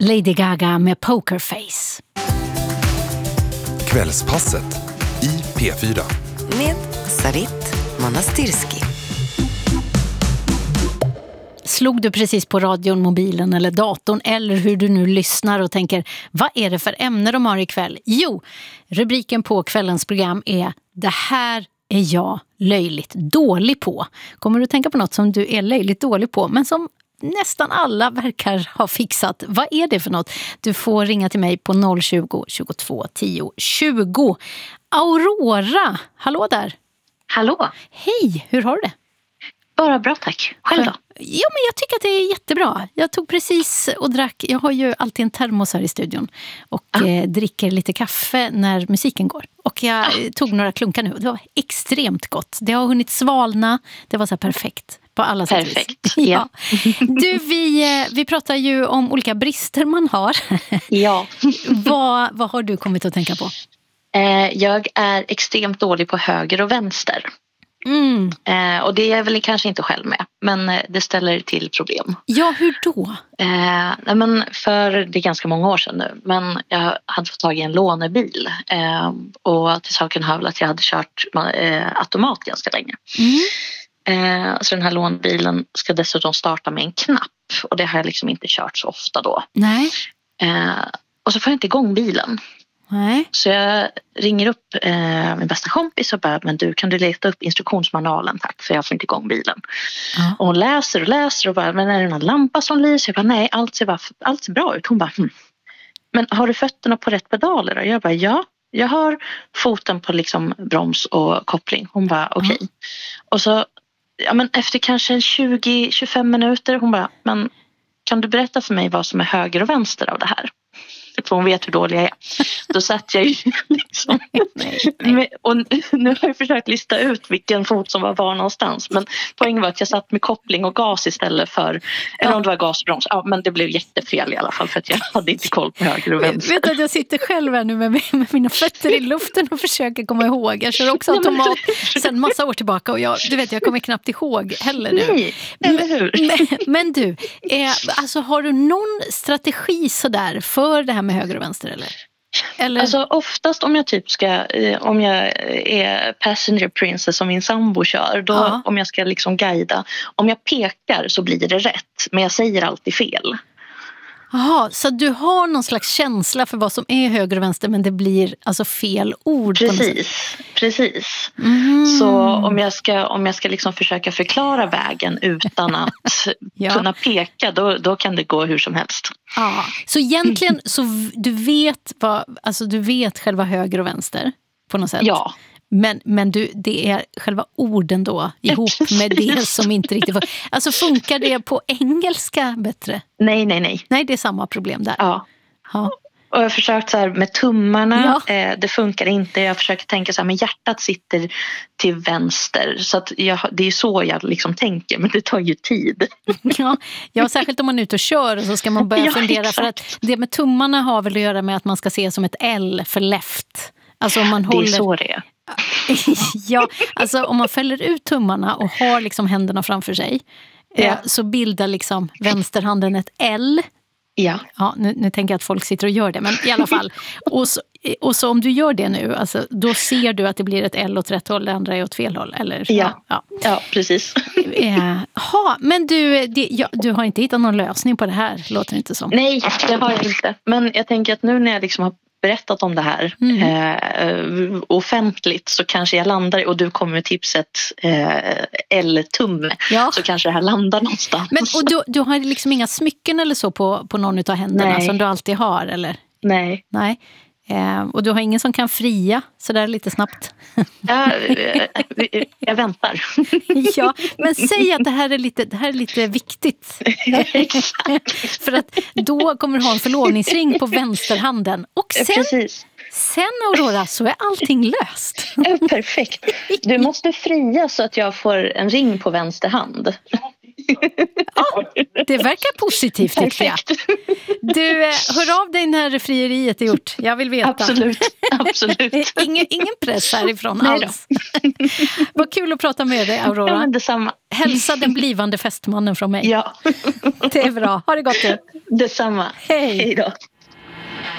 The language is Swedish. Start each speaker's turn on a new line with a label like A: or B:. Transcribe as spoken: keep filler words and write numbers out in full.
A: Lady Gaga med Pokerface.
B: Kvällspasset i P fyra.
C: Med Sarit Manastirski.
A: Slog du precis på radion, mobilen eller datorn eller hur du nu lyssnar och tänker, vad är det för ämne de har ikväll? Jo, rubriken på kvällens program är Det här är jag löjligt dålig på. Kommer du tänka på något som du är löjligt dålig på men som nästan alla verkar ha fixat? Vad är det för något? Du får ringa till mig på noll tjugo, tjugotvå, tio, tjugo. Aurora, hallå där.
D: Hallå.
A: Hej, hur har du det?
D: Bara bra, tack. Själv då?
A: Ja, men jag tycker att det är jättebra. Jag tog precis och drack, jag har ju alltid en termos här i studion och ah. eh, dricker lite kaffe när musiken går. Och jag ah. tog några klunkar nu. Det var extremt gott. Det har hunnit svalna. Det var så här perfekt. På alla sätt.
D: Perfekt,
A: ja. Du, vi, vi pratar ju om olika brister man har.
D: Ja.
A: vad, vad har du kommit att tänka på?
D: Eh, jag är extremt dålig på höger och vänster.
A: Mm.
D: Eh, och det är väl kanske inte själv med, men eh, det ställer till problem.
A: Ja, hur då?
D: Eh, men för det är ganska många år sedan nu, men jag hade fått tag i en lånebil eh, och till saken hör väl att jag hade kört eh, automat ganska länge.
A: Mm.
D: Eh, så den här lånbilen ska dessutom starta med en knapp och det har jag liksom inte kört så ofta då.
A: Nej.
D: Eh, och så får jag inte igång bilen.
A: Nej.
D: Så jag ringer upp eh, min bästa kompis och bara, men du, kan du leta upp instruktionsmanualen tack, för jag får inte igång bilen.
A: Ja.
D: Och hon läser och läser och bara, men är det någon lampa som lyser? Jag bara, nej, allt ser, bara, allt ser bra ut. Hon bara, hm. Men har du fötterna på rätt pedaler? Och jag bara, ja, jag har foten på liksom broms och koppling. Hon bara, okej. Okay.
A: Ja.
D: Och så, ja men efter kanske tjugo till tjugofem minuter, hon bara, men kan du berätta för mig vad som är höger och vänster av det här? För hon vet hur dålig jag är. Då satt jag ju liksom. Nej, nej. Och nu har jag försökt lista ut vilken fot som var var någonstans. Men poängen var att jag satt med koppling och gas istället för, ja. Eller om det var gasbroms. Ja, men det blev jättefel i alla fall för att jag hade inte koll på höger och vänster.
A: Vet du att jag sitter själv här nu med, med mina fötter i luften och försöker komma ihåg. Jag kör också automat sedan massa år tillbaka och jag, du vet, jag kommer knappt ihåg heller nu.
D: Nej, eller hur?
A: Men, men du, eh, alltså har du någon strategi sådär för det här med höger och vänster eller? eller?
D: Alltså oftast om jag typ ska, eh, om jag är passenger princess som min sambo kör, då
A: ja.
D: Om jag ska liksom guida, om jag pekar så blir det rätt, men jag säger alltid fel.
A: Jaha, så du har någon slags känsla för vad som är höger och vänster men det blir alltså fel ord.
D: Precis, precis.
A: Mm.
D: Så om jag ska, om jag ska liksom försöka förklara vägen utan att ja. Kunna peka, då, då kan det gå hur som helst.
A: Ja, så egentligen så du vet, vad, alltså du vet själva höger och vänster på något sätt?
D: Ja.
A: Men, men du, det är själva orden då ihop med det som inte riktigt får. Alltså funkar det på engelska bättre?
D: Nej, nej, nej.
A: Nej, det är samma problem där.
D: Ja.
A: Ja.
D: Och jag har försökt så här med tummarna,
A: ja.
D: eh, det funkar inte. Jag försöker tänka så här, men hjärtat sitter till vänster. Så att jag, det är så jag liksom tänker, men det tar ju tid.
A: Ja, ja, särskilt om man är ute och kör och så ska man börja
D: ja,
A: fundera.
D: exakt.
A: För att det med tummarna har väl att göra med att man ska se som ett L för left. Alltså om man
D: det
A: håller...
D: är så det är.
A: Ja, alltså om man fäller ut tummarna och har liksom händerna framför sig
D: ja.
A: eh, så bildar liksom vänsterhanden ett L.
D: Ja.
A: Ja, nu, nu tänker jag att folk sitter och gör det, men i alla fall. Och så, och så om du gör det nu, alltså, då ser du att det blir ett L åt rätt håll, det andra är åt fel håll, eller?
D: Ja, ja. ja precis.
A: Eh, ha, men du, det, ja, du har inte hittat någon lösning på det här, låter det inte som.
D: Nej, det har jag inte. Men jag tänker att nu när jag liksom har berättat om det här mm. eh, offentligt så kanske jag landar och du kommer med tipset eh, L-tumme
A: ja.
D: Så kanske det här landar någonstans.
A: Men, och du, du har liksom inga smycken eller så på, på någon av händerna Nej. Som du alltid har, eller?
D: Nej.
A: Nej. Eh, och du har ingen som kan fria sådär lite snabbt?
D: Ja, jag väntar.
A: Ja, men säg att det här är lite, det här är lite viktigt.
D: Ja, exakt.
A: För att då kommer du ha en förlovningsring på vänsterhanden. Och sen,
D: Precis.
A: sen Aurora, så är allting löst.
D: Ja, perfekt. Du måste fria så att jag får en ring på vänster hand.
A: Ja, det verkar positivt tyckte jag. Du, eh, hör av dig när frieriet är gjort. Jag vill veta.
D: Absolut, absolut.
A: ingen, ingen press härifrån alls. Vad kul att prata med dig, Aurora.
D: Ja, men detsamma.
A: Hälsa den blivande fästmannen från mig.
D: Ja.
A: Det är bra. Ha det gott du.
D: Detsamma.
A: Hej.
D: Hej då.